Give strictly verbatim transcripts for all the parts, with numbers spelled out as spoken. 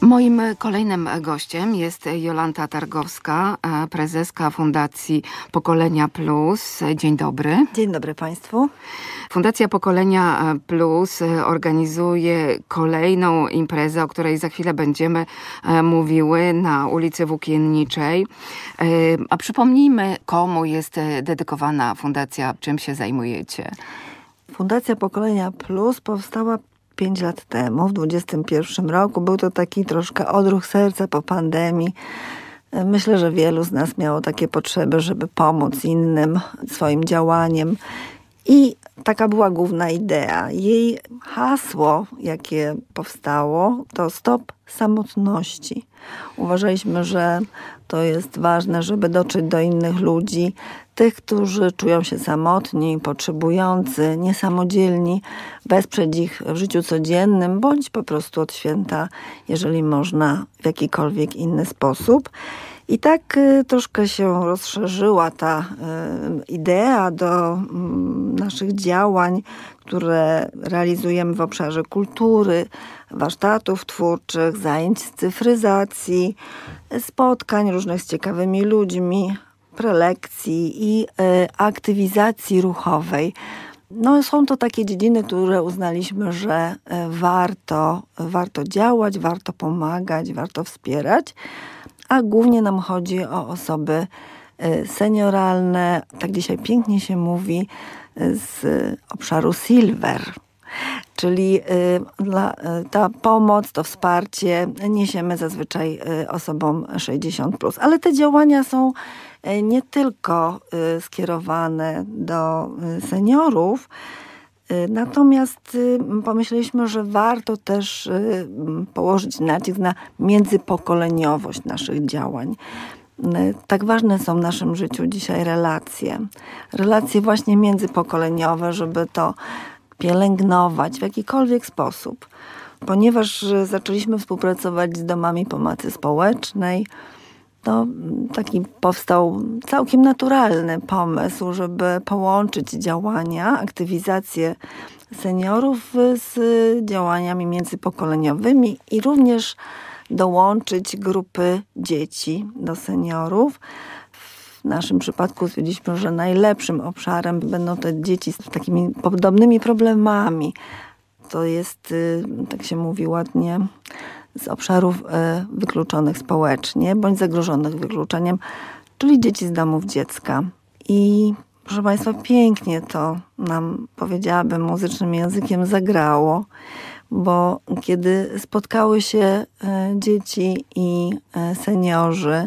Moim kolejnym gościem jest Jolanta Targowska, prezeska Fundacji Pokolenia Plus. Dzień dobry. Dzień dobry Państwu. Fundacja Pokolenia Plus organizuje kolejną imprezę, o której za chwilę będziemy mówiły, na ulicy Włókienniczej. A przypomnijmy, komu jest dedykowana fundacja, czym się zajmujecie? Fundacja Pokolenia Plus powstała pięć lat temu, w dwudziestym pierwszym roku. Był to taki troszkę odruch serca po pandemii. Myślę, że wielu z nas miało takie potrzeby, żeby pomóc innym swoim działaniem. I taka była główna idea. Jej hasło, jakie powstało, to stop samotności. Uważaliśmy, że to jest ważne, żeby dotrzeć do innych ludzi, tych, którzy czują się samotni, potrzebujący, niesamodzielni, wesprzeć ich w życiu codziennym, bądź po prostu od święta, jeżeli można, w jakikolwiek inny sposób. I tak y, troszkę się rozszerzyła ta y, idea do y, naszych działań, które realizujemy w obszarze kultury, warsztatów twórczych, zajęć z cyfryzacji, spotkań różnych z ciekawymi ludźmi, prelekcji i y, aktywizacji ruchowej. No, są to takie dziedziny, które uznaliśmy, że y, warto, warto działać, warto pomagać, warto wspierać. A głównie nam chodzi o osoby senioralne, tak dzisiaj pięknie się mówi, z obszaru Silver. Czyli dla, ta pomoc, to wsparcie niesiemy zazwyczaj osobom sześćdziesiąt plus. Ale te działania są nie tylko skierowane do seniorów, natomiast pomyśleliśmy, że warto też położyć nacisk na międzypokoleniowość naszych działań. Tak ważne są w naszym życiu dzisiaj relacje. Relacje właśnie międzypokoleniowe, żeby to pielęgnować w jakikolwiek sposób. Ponieważ zaczęliśmy współpracować z domami pomocy społecznej, to taki powstał całkiem naturalny pomysł, żeby połączyć działania, aktywizację seniorów z działaniami międzypokoleniowymi i również dołączyć grupy dzieci do seniorów. W naszym przypadku stwierdziliśmy, że najlepszym obszarem będą te dzieci z takimi podobnymi problemami. To jest, tak się mówi ładnie, z obszarów wykluczonych społecznie, bądź zagrożonych wykluczeniem, czyli dzieci z domów dziecka. I proszę Państwa, pięknie to nam, powiedziałabym, muzycznym językiem zagrało, bo kiedy spotkały się dzieci i seniorzy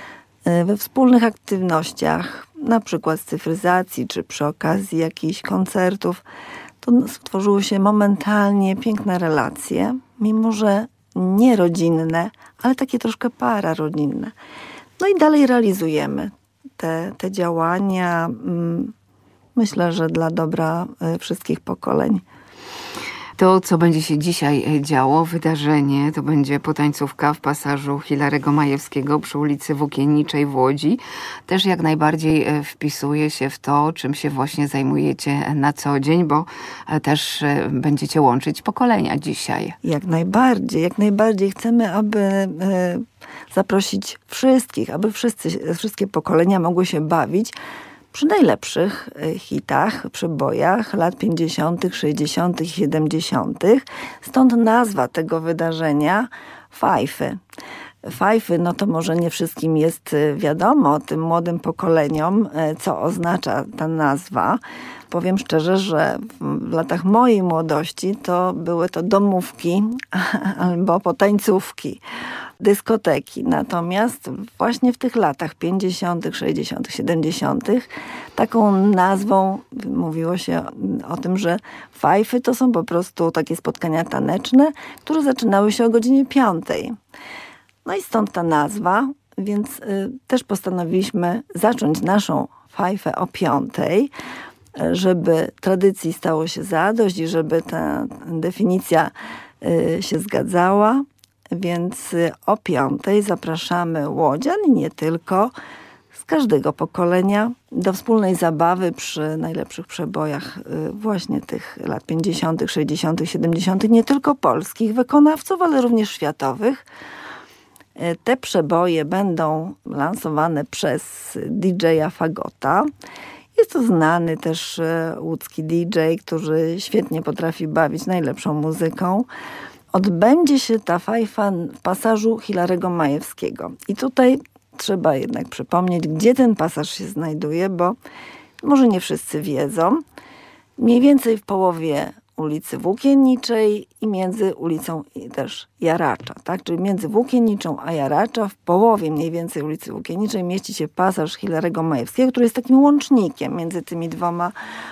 we wspólnych aktywnościach, na przykład z cyfryzacji, czy przy okazji jakichś koncertów, to stworzyły się momentalnie piękne relacje, mimo że nie rodzinne, ale takie troszkę pararodzinne. No i dalej realizujemy te, te działania. Myślę, że dla dobra wszystkich pokoleń. To, co będzie się dzisiaj działo, wydarzenie, to będzie potańcówka w pasażu Hilarego Majewskiego przy ulicy Włókienniczej w Łodzi. Też jak najbardziej wpisuje się w to, czym się właśnie zajmujecie na co dzień, bo też będziecie łączyć pokolenia dzisiaj. Jak najbardziej, jak najbardziej chcemy, aby zaprosić wszystkich, aby wszyscy, wszystkie pokolenia mogły się bawić przy najlepszych hitach, przybojach lat pięćdziesiątych, sześćdziesiątych, siedemdziesiątych. Stąd nazwa tego wydarzenia Fajfy. Fajfy, no to może nie wszystkim jest wiadomo, tym młodym pokoleniom, co oznacza ta nazwa. Powiem szczerze, że w latach mojej młodości to były to domówki albo potańcówki, dyskoteki. Natomiast właśnie w tych latach pięćdziesiątych, sześćdziesiątych, siedemdziesiątych taką nazwą mówiło się o tym, że fajfy to są po prostu takie spotkania taneczne, które zaczynały się o godzinie piątej. No i stąd ta nazwa, więc y, też postanowiliśmy zacząć naszą fajfę o piątej, żeby tradycji stało się zadość i żeby ta definicja y, się zgadzała. Więc o piątej zapraszamy łodzian i nie tylko z każdego pokolenia do wspólnej zabawy przy najlepszych przebojach właśnie tych lat pięćdziesiątych, sześćdziesiątych, siedemdziesiątych, nie tylko polskich wykonawców, ale również światowych. Te przeboje będą lansowane przez D J a Fagota. Jest to znany też łódzki D J, który świetnie potrafi bawić najlepszą muzyką. Odbędzie się ta fajfa w pasażu Hilarego Majewskiego. I tutaj trzeba jednak przypomnieć, gdzie ten pasaż się znajduje, bo może nie wszyscy wiedzą. Mniej więcej w połowie ulicy Włókienniczej i między ulicą też Jaracza, tak? Czyli między Włókienniczą a Jaracza, w połowie mniej więcej ulicy Włókienniczej mieści się pasaż Hilarego Majewskiego, który jest takim łącznikiem między tymi dwoma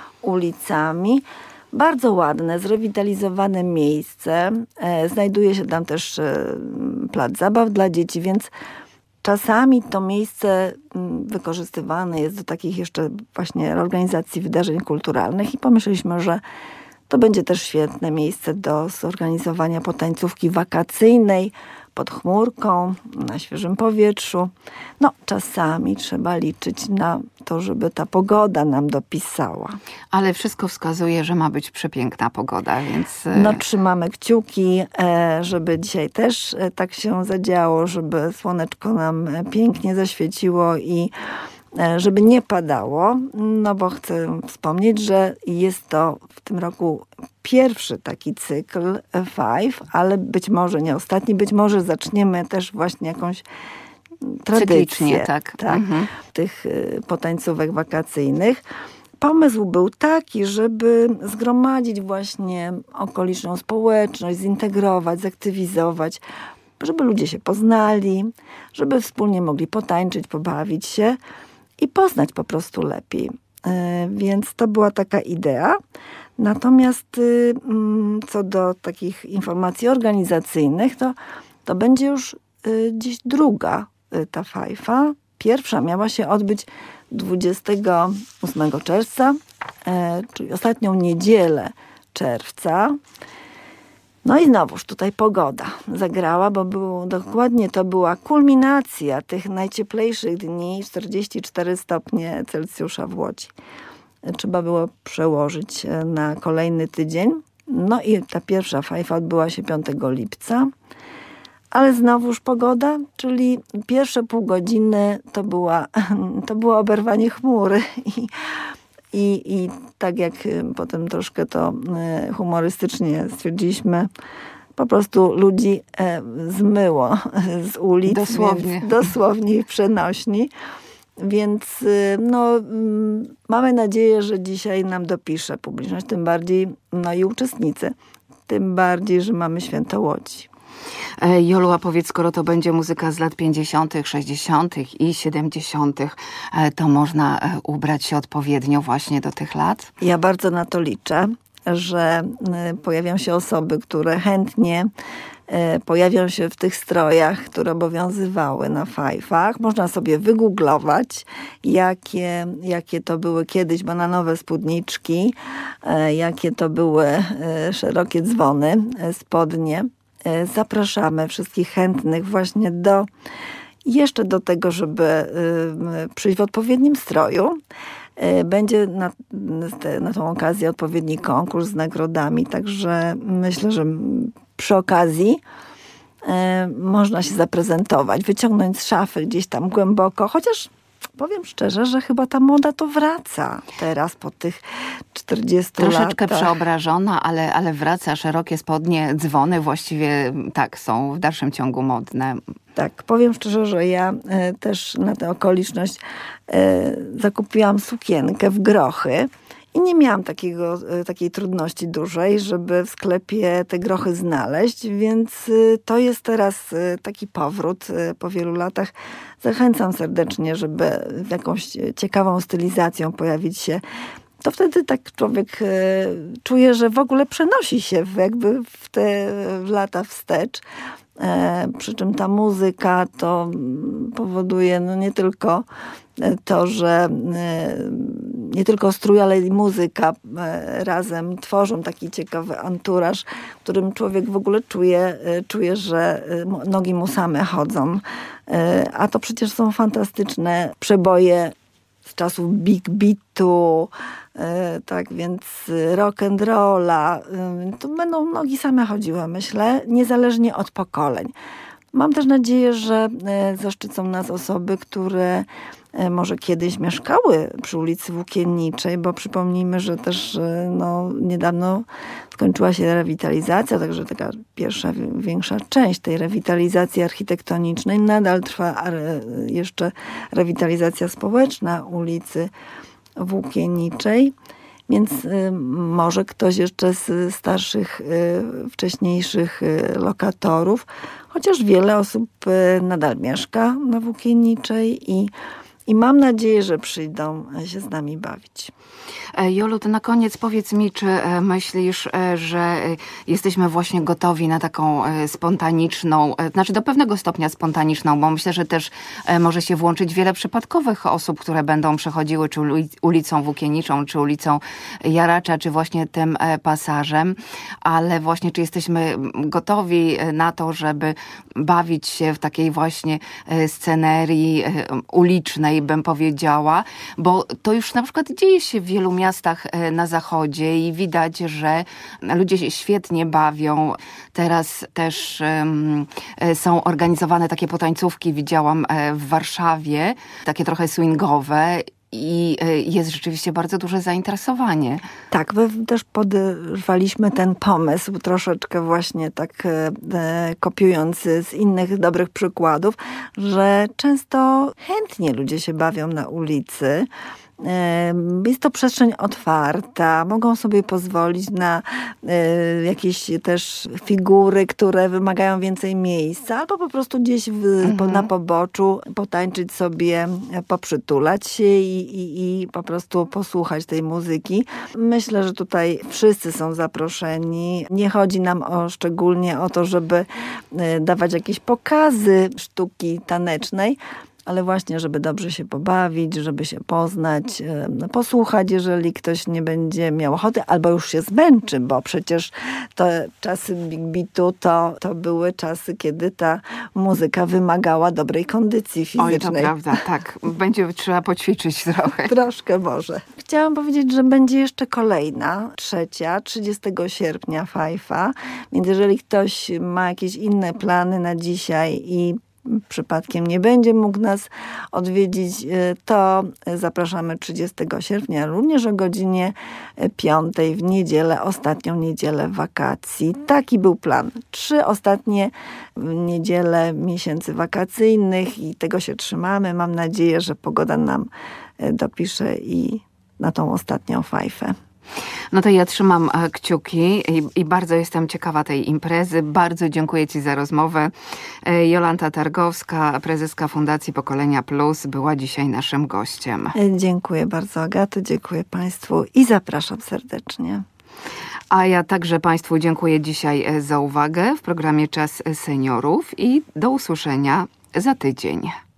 ulicami. Bardzo ładne, zrewitalizowane miejsce. E, znajduje się tam też e, plac zabaw dla dzieci, więc czasami to miejsce m, wykorzystywane jest do takich jeszcze właśnie organizacji wydarzeń kulturalnych i pomyśleliśmy, że to będzie też świetne miejsce do zorganizowania potańcówki wakacyjnej pod chmurką, na świeżym powietrzu. No, czasami trzeba liczyć na to, żeby ta pogoda nam dopisała. Ale wszystko wskazuje, że ma być przepiękna pogoda, więc... No, trzymamy kciuki, żeby dzisiaj też tak się zadziało, żeby słoneczko nam pięknie zaświeciło i żeby nie padało, no bo chcę wspomnieć, że jest to w tym roku pierwszy taki cykl Five, ale być może nie ostatni, być może zaczniemy też właśnie jakąś tradycję cyklicznie, tak. tak mhm. tych potańcówek wakacyjnych. Pomysł był taki, żeby zgromadzić właśnie okoliczną społeczność, zintegrować, zaktywizować, żeby ludzie się poznali, żeby wspólnie mogli potańczyć, pobawić się i poznać po prostu lepiej. Więc to była taka idea. Natomiast co do takich informacji organizacyjnych, to, to będzie już dziś druga ta fajfa. Pierwsza miała się odbyć dwudziestego ósmego czerwca, czyli ostatnią niedzielę czerwca. No i znowuż tutaj pogoda zagrała, bo było, dokładnie to była kulminacja tych najcieplejszych dni, czterdzieści cztery stopnie Celsjusza w Łodzi. Trzeba było przełożyć na kolejny tydzień. No i ta pierwsza fajfa odbyła się piątego lipca. Ale znowuż pogoda, czyli pierwsze pół godziny to była, to było oberwanie chmury i I, I tak jak potem troszkę to humorystycznie stwierdziliśmy, po prostu ludzi zmyło z ulic. Dosłownie. Więc, dosłownie i przenośni. Więc no, mamy nadzieję, że dzisiaj nam dopisze publiczność, tym bardziej no i uczestnicy. Tym bardziej, że mamy Święto Łodzi. Jolu, a powiedz, skoro to będzie muzyka z lat pięćdziesiątych, sześćdziesiątych i siedemdziesiątych, to można ubrać się odpowiednio właśnie do tych lat? Ja bardzo na to liczę, że pojawią się osoby, które chętnie pojawią się w tych strojach, które obowiązywały na fajfach. Można sobie wygooglować, jakie, jakie to były kiedyś bananowe spódniczki, jakie to były szerokie dzwony, spodnie. Zapraszamy wszystkich chętnych właśnie do, jeszcze do tego, żeby przyjść w odpowiednim stroju. Będzie na, na tą okazję odpowiedni konkurs z nagrodami, także myślę, że przy okazji można się zaprezentować, wyciągnąć z szafy gdzieś tam głęboko, chociaż powiem szczerze, że chyba ta moda to wraca teraz po tych czterdziestu latach. Troszeczkę przeobrażona, ale, ale wraca. Szerokie spodnie, dzwony właściwie tak są w dalszym ciągu modne. Tak, powiem szczerze, że ja e, też na tę okoliczność e, zakupiłam sukienkę w grochy i nie miałam takiego, e, takiej trudności dużej, żeby w sklepie te grochy znaleźć, więc e, to jest teraz e, taki powrót e, po wielu latach. Zachęcam serdecznie, żeby w jakąś ciekawą stylizacją pojawić się. To wtedy tak człowiek e, czuje, że w ogóle przenosi się w, jakby w te w lata wstecz. Przy czym ta muzyka to powoduje no nie tylko to, że nie tylko strój, ale i muzyka razem tworzą taki ciekawy anturaż, w którym człowiek w ogóle czuje, czuje, że nogi mu same chodzą. A to przecież są fantastyczne przeboje z czasów big beatu, tak więc rock and rolla. To będą nogi same chodziły, myślę, niezależnie od pokoleń. Mam też nadzieję, że zaszczycą nas osoby, które może kiedyś mieszkały przy ulicy Włókienniczej, bo przypomnijmy, że też no, niedawno skończyła się rewitalizacja, także taka pierwsza, większa część tej rewitalizacji architektonicznej. Nadal trwa jeszcze rewitalizacja społeczna ulicy Włókienniczej. Więc y, może ktoś jeszcze z starszych, y, wcześniejszych y, lokatorów, chociaż wiele osób y, nadal mieszka na Włókienniczej i, i mam nadzieję, że przyjdą się z nami bawić. Jolu, to na koniec powiedz mi, czy myślisz, że jesteśmy właśnie gotowi na taką spontaniczną, znaczy do pewnego stopnia spontaniczną, bo myślę, że też może się włączyć wiele przypadkowych osób, które będą przechodziły czy ulicą Włókienniczą, czy ulicą Jaracza, czy właśnie tym pasażem, ale właśnie czy jesteśmy gotowi na to, żeby bawić się w takiej właśnie scenerii ulicznej, bym powiedziała, bo to już na przykład dzieje się w wielu miastach na zachodzie i widać, że ludzie się świetnie bawią. Teraz też um, są organizowane takie potańcówki, widziałam w Warszawie, takie trochę swingowe. I jest rzeczywiście bardzo duże zainteresowanie. Tak, my też podrwaliśmy ten pomysł, troszeczkę właśnie tak e, kopiując z innych dobrych przykładów, że często chętnie ludzie się bawią na ulicy. Jest to przestrzeń otwarta, mogą sobie pozwolić na y, jakieś też figury, które wymagają więcej miejsca, albo po prostu gdzieś w, mhm. po, na poboczu potańczyć sobie, poprzytulać się i, i, i po prostu posłuchać tej muzyki. Myślę, że tutaj wszyscy są zaproszeni. Nie chodzi nam o, szczególnie o to, żeby y, dawać jakieś pokazy sztuki tanecznej, ale właśnie, żeby dobrze się pobawić, żeby się poznać, posłuchać, jeżeli ktoś nie będzie miał ochoty, albo już się zmęczy, bo przecież te czasy big beatu to, to były czasy, kiedy ta muzyka wymagała dobrej kondycji fizycznej. Oj, to prawda, tak. Będzie trzeba poćwiczyć trochę. Troszkę może. Chciałam powiedzieć, że będzie jeszcze kolejna, trzecia, trzydziestego sierpnia Fajfa, więc jeżeli ktoś ma jakieś inne plany na dzisiaj i przypadkiem nie będzie mógł nas odwiedzić, to zapraszamy trzydziestego sierpnia, również o godzinie piątej w niedzielę, ostatnią niedzielę wakacji. Taki był plan. Trzy ostatnie niedziele miesięcy wakacyjnych i tego się trzymamy. Mam nadzieję, że pogoda nam dopisze i na tą ostatnią fajfę. No to ja trzymam kciuki i, i bardzo jestem ciekawa tej imprezy. Bardzo dziękuję Ci za rozmowę. Jolanta Targowska, prezeska Fundacji Pokolenia Plus, była dzisiaj naszym gościem. Dziękuję bardzo, Agato, dziękuję Państwu i zapraszam serdecznie. A ja także Państwu dziękuję dzisiaj za uwagę w programie Czas Seniorów i do usłyszenia za tydzień.